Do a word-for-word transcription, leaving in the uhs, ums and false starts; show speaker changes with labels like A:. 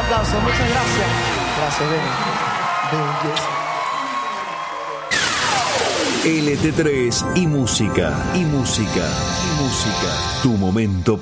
A: aplauso. Muchas gracias. Gracias, Beni.
B: L T tres y música, y música, y música. Tu momento